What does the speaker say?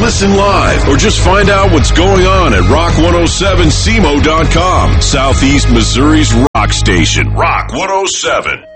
listen live, or just find out what's going on at rock107semo.com. Southeast Missouri's rock station, Rock 107.